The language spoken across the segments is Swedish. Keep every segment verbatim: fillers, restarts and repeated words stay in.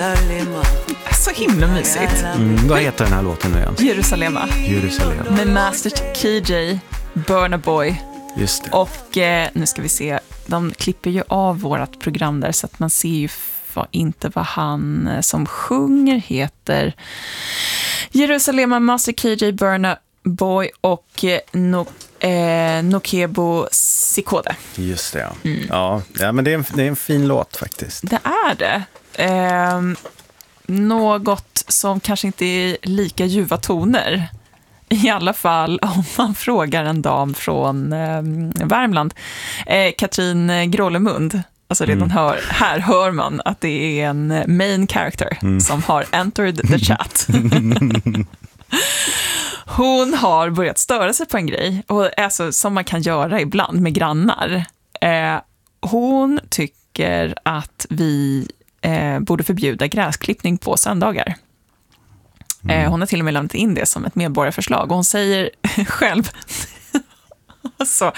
Så himla mysigt. Mm, vad heter den här låten nu igen? Jerusalema. Jerusalem. Med Master K J, Burna Boy. Just det. Och eh, nu ska vi se, de klipper ju av vårat program där så att man ser ju f- inte vad han eh, som sjunger heter. Jerusalema, Master K J, Burna Boy och eh, no, eh, Nokebo Sikode. Just det, ja. Mm. Ja, ja, men det är, en, det är en fin låt faktiskt. Det är det. Eh, något som kanske inte är lika ljuva toner. I alla fall om man frågar en dam från eh, Värmland. Eh, Katrin Grålemund. Alltså redan mm. hör, här hör man att det är en main character mm. som har entered the chat. Hon har börjat störa sig på en grej. Och alltså, som man kan göra ibland med grannar. Eh, hon tycker att vi eh, borde förbjuda gräsklippning på söndagar. Mm. Hon har till och med lämnat in det som ett medborgarförslag. Och hon säger själv alltså,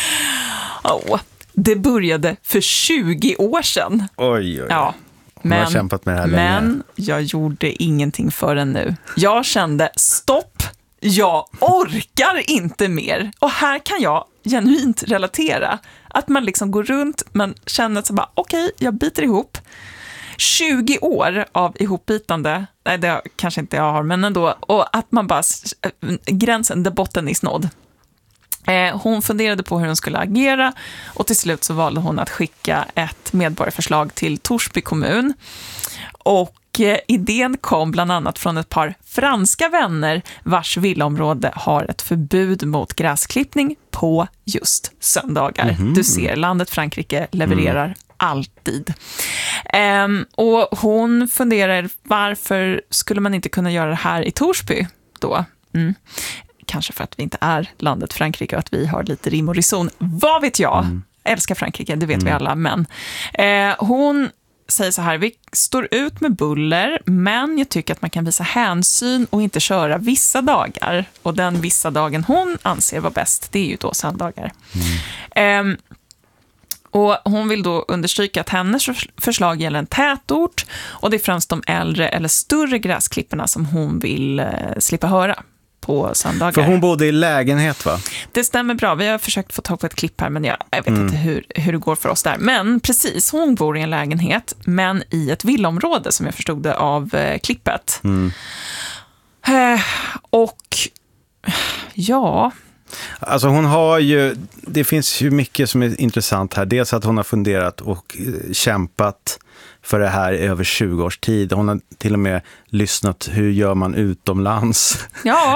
oh, det började för tjugo år sedan. Oj, oj. Ja, hon men, har kämpat med det här länge. Men jag gjorde ingenting förrän nu. Jag kände stopp, jag orkar inte mer. Och här kan jag genuint relatera. Att man liksom går runt, man känner att så bara, okej, okay, jag biter ihop. tjugo år av ihopbitande, nej det kanske inte jag har, men ändå, och att man bara, gränsen, där botten är snådd. Eh, hon funderade på hur hon skulle agera och till slut så valde hon att skicka ett medborgarförslag till Torsby kommun. Och eh, idén kom bland annat från ett par franska vänner vars villaområde har ett förbud mot gräsklippning på just söndagar. Mm-hmm. Du ser, landet Frankrike levererar mm. alltid. Um, och hon funderar, varför skulle man inte kunna göra det här i Torsby då? Mm. Kanske för att vi inte är landet Frankrike och att vi har lite rim och reson. Vad vet jag? Mm. Älskar Frankrike, det vet mm. vi alla. Men eh, hon säger så här, vi står ut med buller, men jag tycker att man kan visa hänsyn och inte köra vissa dagar. Och den vissa dagen hon anser var bäst, det är ju då söndagar. Mm. Eh, Och hon vill då understryka att hennes förslag gäller en tätort och det är främst de äldre eller större gräsklipporna som hon vill eh, slippa höra på söndagar. För hon bodde i lägenhet, va? Det stämmer bra. Vi har försökt få tag på ett klipp här, men jag, jag vet mm. inte hur, hur det går för oss där. Men precis, hon bor i en lägenhet, men i ett villaområde som jag förstod det av eh, klippet. Mm. Eh, och ja... Alltså hon har ju, det finns ju mycket som är intressant här. Dels att hon har funderat och kämpat för det här i över tjugo års tid. Hon har till och med lyssnat, hur gör man utomlands? Ja.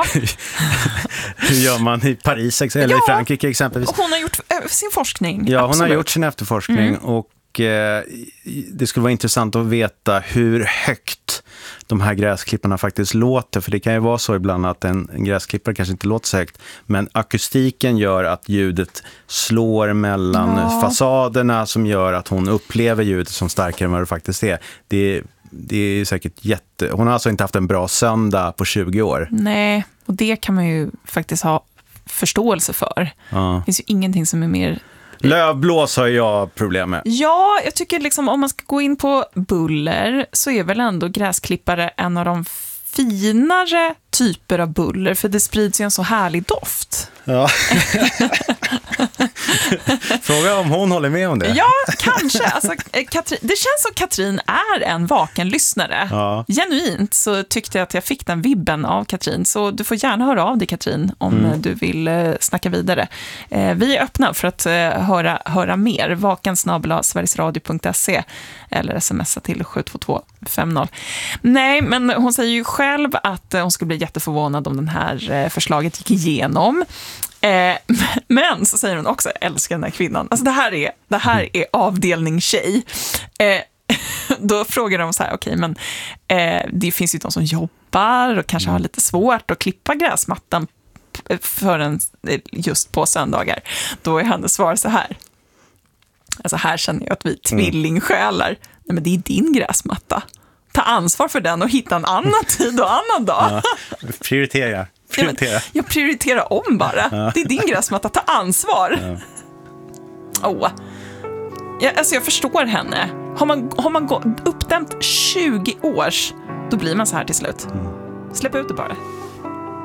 Hur gör man i Paris eller ja. i Frankrike exempelvis? Och hon har gjort sin forskning. Ja, Absolut. hon har gjort sin efterforskning mm. och eh, det skulle vara intressant att veta hur högt de här gräsklipparna faktiskt låter, för det kan ju vara så ibland att en, en gräsklippare kanske inte låter så högt, men akustiken gör att ljudet slår mellan ja. fasaderna som gör att hon upplever ljudet som starkare än vad det faktiskt är. Det, det är säkert jätte... Hon har alltså inte haft en bra söndag på tjugo år. Nej, och det kan man ju faktiskt ha förståelse för. Ja. Det finns ju ingenting som är mer... Lövblås har jag problem med. Ja, jag tycker liksom om man ska gå in på buller så är väl ändå gräsklippare en av de finare typer av buller, för det sprids ju en så härlig doft. Ja. Fråga om hon håller med om det. Ja, kanske. Alltså, Katrin, det känns som Katrin är en vaken lyssnare. Ja. Genuint så tyckte jag att jag fick den vibben av Katrin. Så du får gärna höra av dig, Katrin, om mm. du vill eh, snacka vidare. Eh, vi är öppna för att eh, höra, höra mer. vaken snabel-a sverigesradio punkt se eller smsa till sju två två fem noll. Nej, men hon säger ju själv att eh, hon skulle bli jätteförvånad om den här eh, förslaget gick igenom. Eh, men så säger hon också, älskar den här kvinnan. Alltså det här är, det här är avdelning tjej. Eh, då frågar de så här, okej, okay, men eh, det finns ju de som jobbar och kanske har lite svårt att klippa gräsmattan för en, just på söndagar. Då är hennes svar så här. Alltså här känner jag att vi tvillingsjälar. Nej, men det är din gräsmatta. Ta ansvar för den och hitta en annan tid och annan dag. Ja, prioritera. Prioritera. Ja, jag prioriterar om bara. Ja. Det är din gräsmatta, ta ansvar. Ja. Oh. Ja, alltså jag förstår henne. Har man, har man gå, uppdämt tjugo års, då blir man så här till slut. Mm. Släpp ut det bara.